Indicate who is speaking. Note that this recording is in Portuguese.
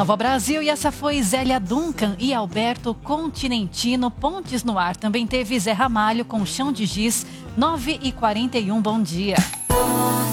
Speaker 1: Nova Brasil, e essa foi Zélia Duncan e Alberto Continentino. Pontes no Ar também teve Zé Ramalho com Chão de Giz, 9h41. Bom dia.